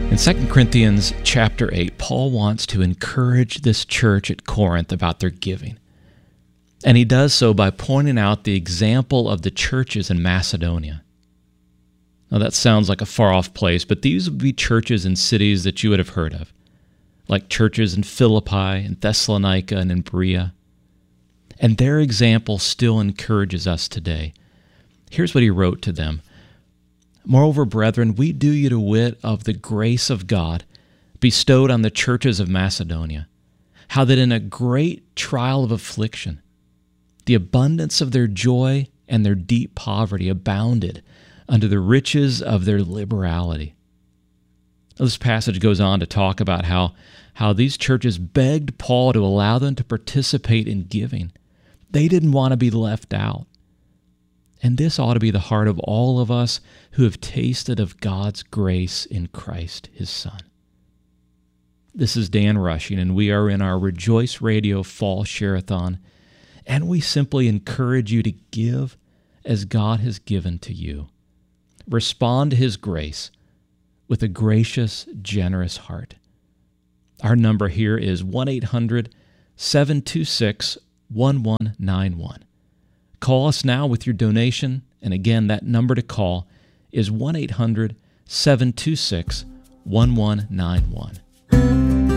In 2 Corinthians chapter 8, Paul wants to encourage this church at Corinth about their giving. And he does so by pointing out the example of the churches in Macedonia. Now that sounds like a far-off place, but these would be churches in cities that you would have heard of, like churches in Philippi, in Thessalonica, and in Berea. And their example still encourages us today. Here's what he wrote to them. Moreover, brethren, we do you to wit of the grace of God bestowed on the churches of Macedonia, how that in a great trial of affliction, the abundance of their joy and their deep poverty abounded unto the riches of their liberality. Now, this passage goes on to talk about how these churches begged Paul to allow them to participate in giving. They didn't want to be left out. And this ought to be the heart of all of us who have tasted of God's grace in Christ, His Son. This is Dan Rushing, and we are in our Rejoice Radio Fall Share-a-thon, and we simply encourage you to give as God has given to you. Respond to His grace with a gracious, generous heart. Our number here is 1-800-726-1191. Call us now with your donation, and again, that number to call is 1-800-726-1191.